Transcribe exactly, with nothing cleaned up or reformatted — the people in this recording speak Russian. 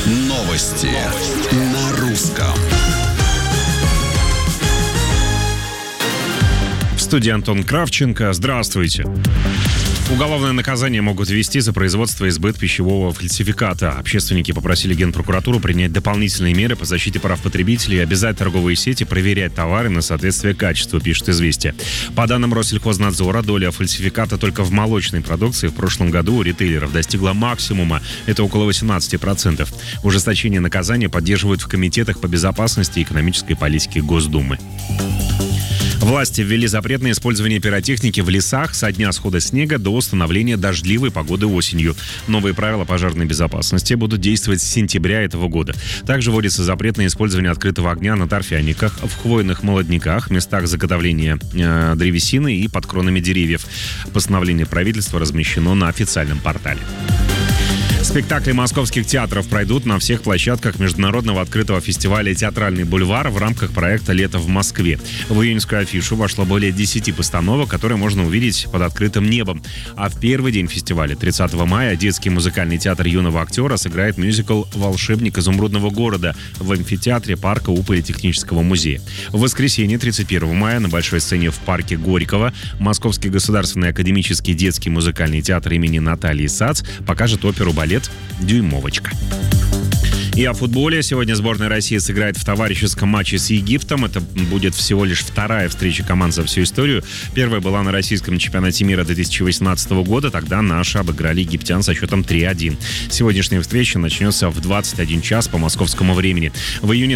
Новости на русском. В студии Антон Кравченко. Здравствуйте. Уголовное наказание могут ввести за производство и сбыт пищевого фальсификата. Общественники попросили Генпрокуратуру принять дополнительные меры по защите прав потребителей и обязать торговые сети проверять товары на соответствие качеству, пишет «Известия». По данным Россельхознадзора, доля фальсификата только в молочной продукции в прошлом году у ритейлеров достигла максимума. Это около восемнадцать процентов. Ужесточение наказания поддерживают в комитетах по безопасности и экономической политике Госдумы. Власти ввели запрет на использование пиротехники в лесах со дня схода снега до установления дождливой погоды осенью. Новые правила пожарной безопасности будут действовать с сентября этого года. Также вводится запрет на использование открытого огня на торфяниках, в хвойных молодняках, местах заготовления э, древесины и под кронами деревьев. Постановление правительства размещено на официальном портале. Спектакли московских театров пройдут на всех площадках международного открытого фестиваля «Театральный бульвар» в рамках проекта «Лето в Москве». В июньскую афишу вошло более десяти постановок, которые можно увидеть под открытым небом. А в первый день фестиваля, тридцатого мая, детский музыкальный театр юного актера сыграет мюзикл «Волшебник изумрудного города» в амфитеатре парка у Политехнического музея. В воскресенье, тридцать первого мая, на большой сцене в парке Горького Московский государственный академический детский музыкальный театр имени Натальи Сац покажет оперу-балет «Дюймовочка». И о футболе. Сегодня сборная России сыграет в товарищеском матче с Египтом. Это будет всего лишь вторая встреча команд за всю историю. Первая была на российском чемпионате мира две тысячи восемнадцатого года. Тогда наши обыграли египтян со счетом три один. Сегодняшняя встреча начнется в двадцать один час по московскому времени. В июне